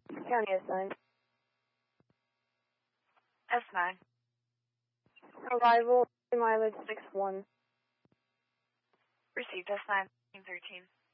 County assigned. S9. Arrival, mileage 61. Received S9, 13.